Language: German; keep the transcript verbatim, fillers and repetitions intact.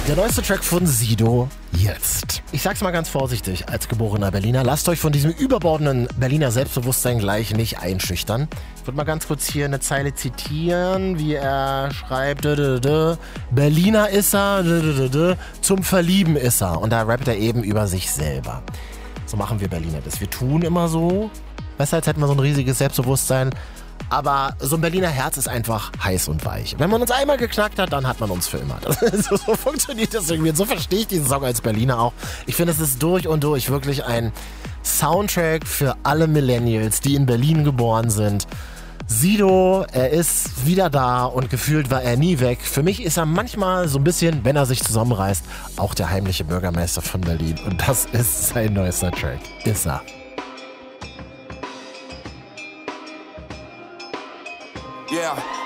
Der neueste Track von Sido jetzt. Ich sag's mal ganz vorsichtig, als geborener Berliner, lasst euch von diesem überbordenden Berliner Selbstbewusstsein gleich nicht einschüchtern. Ich würde mal ganz kurz hier eine Zeile zitieren, wie er schreibt, dö, dö, dö, Berliner ist er, dö, dö, dö, dö, zum Verlieben ist er. Und da rappt er eben über sich selber. So machen wir Berliner das. Wir tun immer so, besser als hätten wir so ein riesiges Selbstbewusstsein. Aber so ein Berliner Herz ist einfach heiß und weich. Wenn man uns einmal geknackt hat, dann hat man uns für immer. Das ist, so, so funktioniert das irgendwie. Und so verstehe ich diesen Song als Berliner auch. Ich finde, es ist durch und durch wirklich ein Soundtrack für alle Millennials, die in Berlin geboren sind. Sido, er ist wieder da und gefühlt war er nie weg. Für mich ist er manchmal so ein bisschen, wenn er sich zusammenreißt, auch der heimliche Bürgermeister von Berlin. Und das ist sein neuester Track. Ist er. Yeah.